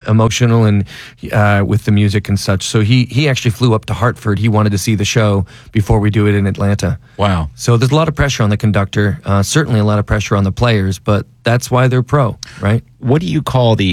emotional and with the music and such. So he actually flew up to Hartford. He wanted to see the show before we do it in Atlanta. Wow. So there's a lot of pressure on the conductor, certainly a lot of pressure on the players, but that's why they're pro, right? What do you call the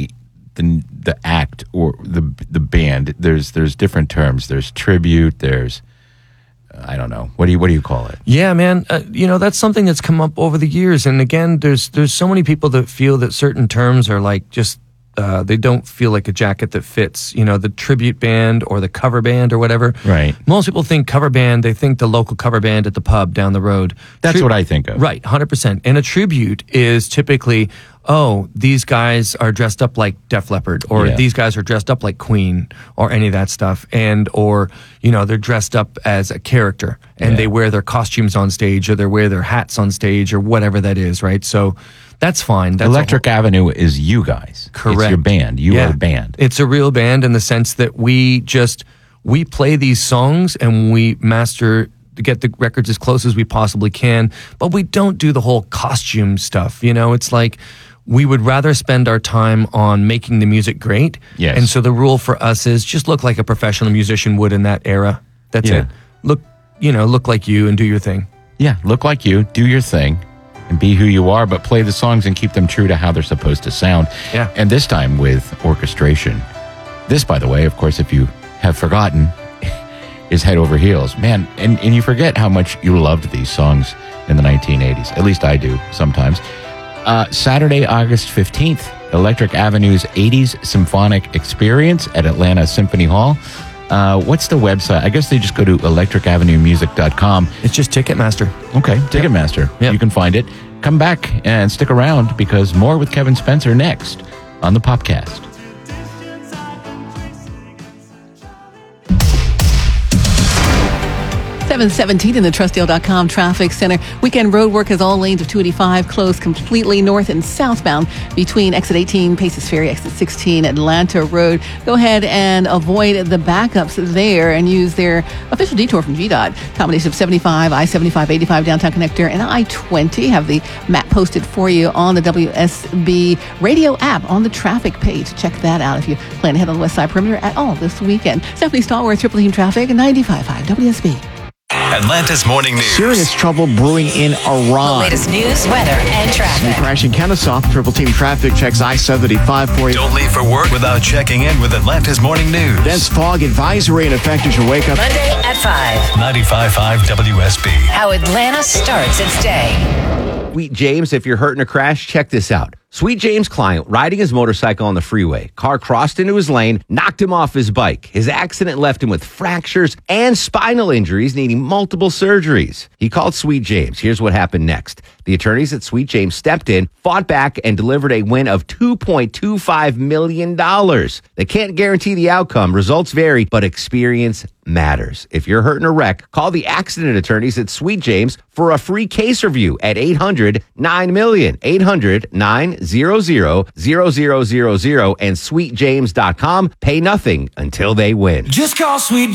act or the band? There's different terms. There's tribute. There's I don't know. What do you call it? Yeah, man. That's something that's come up over the years. And again, there's so many people that feel that certain terms are like just they don't feel like a jacket that fits. The tribute band or the cover band or whatever. Right. Most people think cover band. They think the local cover band at the pub down the road. That's what I think of. Right, 100%. And a tribute is typically, these guys are dressed up like Def Leppard, or these guys are dressed up like Queen, or any of that stuff. Or they're dressed up as a character, and they wear their costumes on stage, or they wear their hats on stage, or whatever that is, right? So that's fine. That's Electric Avenue is you guys. Correct. It's your band. You are the band. It's a real band in the sense that we play these songs and we master to get the records as close as we possibly can, but we don't do the whole costume stuff. It's like we would rather spend our time on making the music great. Yes. And so the rule for us is just look like a professional musician would in that era. That's it. Look like you and do your thing. Yeah, look like you, do your thing, and be who you are, but play the songs and keep them true to how they're supposed to sound. Yeah. And this time with orchestration. This, by the way, of course, if you have forgotten, is Head Over Heels. Man, and you forget how much you loved these songs in the 1980s. At least I do sometimes. Saturday, August 15th, Electric Avenue's 80s Symphonic Experience at Atlanta Symphony Hall. What's the website? I guess they just go to electricavenuemusic.com. It's just Ticketmaster. Okay, Ticketmaster. Yep. You can find it. Come back and stick around because more with Kevin Spencer next on the Popcast. 717 in the Trustdale.com traffic center. Weekend road work has all lanes of 285 closed completely north and southbound between exit 18, Paces Ferry, exit 16, Atlanta Road. Go ahead and avoid the backups there and use their official detour from GDOT. Combination of 75, I-75, 85 downtown connector, and I-20. Have the map posted for you on the WSB radio app on the traffic page. Check that out if you plan to head on the West Side Perimeter at all this weekend. Stephanie Stallworth, Triple Team Traffic, 95.5 WSB. Atlanta's Morning News. Serious trouble brewing in Iran. The latest news, weather, and traffic. Crash in Kennesaw. Triple Team Traffic checks I-75 for you. Don't leave for work without checking in with Atlanta's Morning News. Dense fog advisory in effect as you wake up. Monday at 5. 95.5 WSB. How Atlanta starts its day. Sweet James, if you're hurt in a crash, check this out. Sweet James' client, riding his motorcycle on the freeway. Car crossed into his lane, knocked him off his bike. His accident left him with fractures and spinal injuries, needing multiple surgeries. He called Sweet James. Here's what happened next. The attorneys at Sweet James stepped in, fought back, and delivered a win of $2.25 million. They can't guarantee the outcome. Results vary, but experience matters. If you're hurt in a wreck, call the accident attorneys at Sweet James for a free case review at 800-9-MILLION, 800-900-0000, and sweetjames.com. Pay nothing until they win. Just call Sweet